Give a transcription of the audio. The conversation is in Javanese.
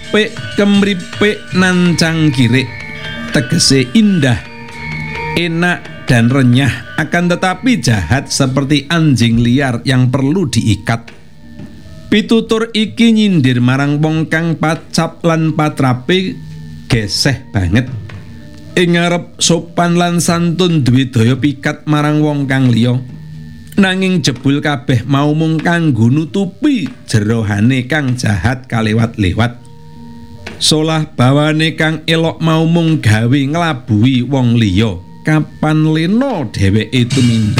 apik kemripik nan cangkirik tegese indah enak dan renyah akan tetapi jahat seperti anjing liar yang perlu diikat. Pitutur iki nyindir marang wong kang pacap lan patrape geseh banget ing ngarep sopan lan santun duwe daya pikat marang wong kang liya. Nanging jebul kabeh mau mung kanggo nutupi jerohane kang jahat kalewat-lewat. Solah bawane kang elok mau mung gawe nglabuhi wong liya. Kapan lena dheweke tumindak